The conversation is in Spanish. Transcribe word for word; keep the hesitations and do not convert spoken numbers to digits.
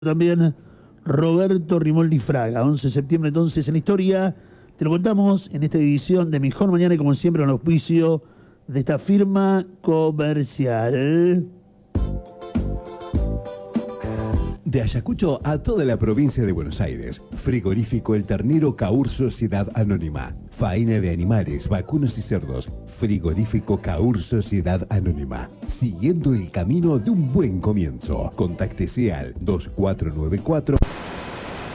También Roberto Rimoldi Fraga, once de septiembre entonces en la historia. Te lo contamos en esta edición de Mejor Mañana y como siempre con el auspicio de esta firma comercial. De Ayacucho a toda la provincia de Buenos Aires. Frigorífico El Ternero Caur Sociedad Anónima. Faena de animales, vacunos y cerdos. Frigorífico Caur Sociedad Anónima. Siguiendo el camino de un buen comienzo. Contáctese al dos cuatro nueve cuatro